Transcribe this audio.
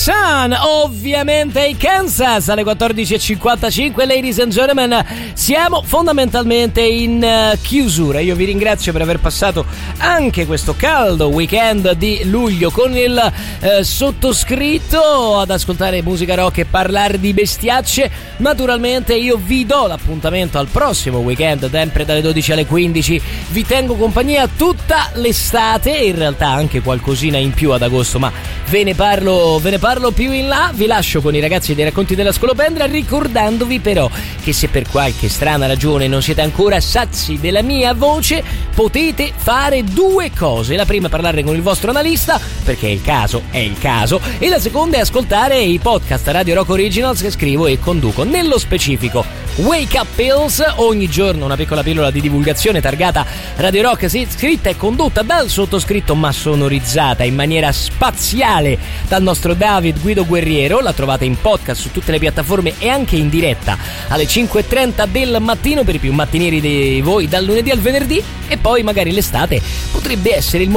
Sun, ovviamente i Kansas alle 14.55. Ladies and gentlemen, siamo fondamentalmente in chiusura. Io vi ringrazio per aver passato anche questo caldo weekend di luglio con il sottoscritto ad ascoltare musica rock e parlare di bestiacce. Naturalmente io vi do l'appuntamento al prossimo weekend, sempre dalle 12 alle 15. Vi tengo compagnia tutta l'estate, in realtà anche qualcosina in più ad agosto, ma ve ne parlo più in là. Vi lascio con i ragazzi dei Racconti della Scolopendra, ricordandovi però che se per qualche strana ragione non siete ancora sazi della mia voce, potete fare due cose. La prima è parlare con il vostro analista, perché è il caso, e la seconda è ascoltare i podcast Radio Rock Originals che scrivo e conduco. Nello specifico Wake Up Pills, ogni giorno una piccola pillola di divulgazione targata Radio Rock, scritta e condotta dal sottoscritto ma sonorizzata in maniera spaziale dal nostro David Guido Guerriero. La trovate in podcast su tutte le piattaforme e anche in diretta alle 5.30 del mattino per i più mattinieri di voi, dal lunedì al venerdì. E poi magari l'estate potrebbe essere il